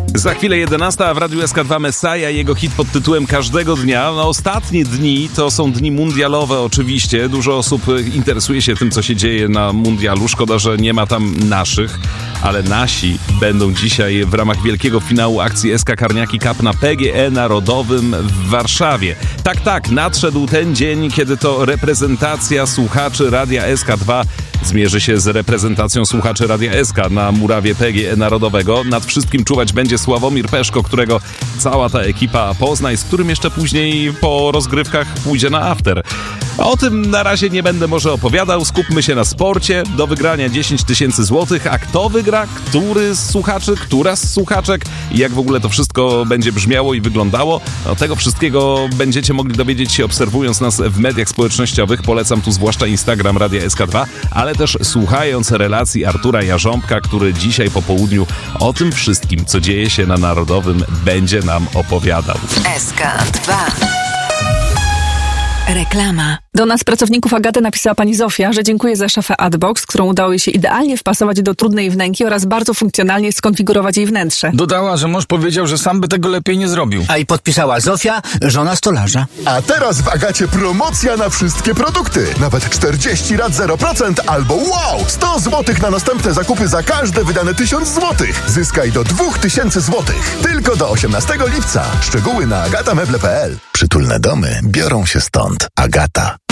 Za chwilę 11, a w Radiu SK2 Messiah, jego hit pod tytułem Każdego dnia. No, ostatnie dni to są dni mundialowe oczywiście. Dużo osób interesuje się tym, co się dzieje na mundialu. Szkoda, że nie ma tam naszych, ale nasi będą dzisiaj w ramach wielkiego finału akcji SK Karniaki Cup na PGE Narodowym w Warszawie. Tak, nadszedł ten dzień, kiedy to reprezentacja słuchaczy Radia SK2 zmierzy się z reprezentacją słuchaczy Radia SK na murawie PGE Narodowego. Nad wszystkim czuwać będzie Sławomir Peszko, którego cała ta ekipa pozna i z którym jeszcze później po rozgrywkach pójdzie na after. O tym na razie nie będę może opowiadał. Skupmy się na sporcie. Do wygrania 10 000 złotych. A kto wygra? Który z słuchaczy? Która z słuchaczek? I jak w ogóle to wszystko będzie brzmiało i wyglądało? No, tego wszystkiego będziecie mogli dowiedzieć się obserwując nas w mediach społecznościowych. Polecam tu zwłaszcza Instagram Radia SK2, ale też słuchając relacji Artura Jarząbka, który dzisiaj po południu o tym wszystkim, co dzieje się na Narodowym, będzie nam opowiadał. SK2. Reklama. Do nas, pracowników Agaty, napisała pani Zofia, że dziękuję za szafę Adbox, którą udało jej się idealnie wpasować do trudnej wnęki oraz bardzo funkcjonalnie skonfigurować jej wnętrze. Dodała, że mąż powiedział, że sam by tego lepiej nie zrobił. A i podpisała Zofia, żona stolarza. A teraz w Agacie promocja na wszystkie produkty. Nawet 40 lat 0% albo wow! 100 zł na następne zakupy za każde wydane 1000 zł. Zyskaj do 2000 zł. Tylko do 18 lipca. Szczegóły na agatameble.pl. Przytulne domy biorą się stąd. Agata.